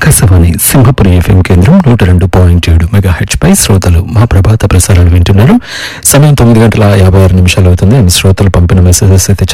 Akashvani Simhapuri FM కేంద్రం 102.7 megahertz పై శ్రోతలు మా ప్రభాత ప్రసారాలు వింటున్నారు. సమయం 9 గంటల 56 నిమిషాలు అవుతుంది. శ్రోతలు పంపిన మెసేజెస్ అయితే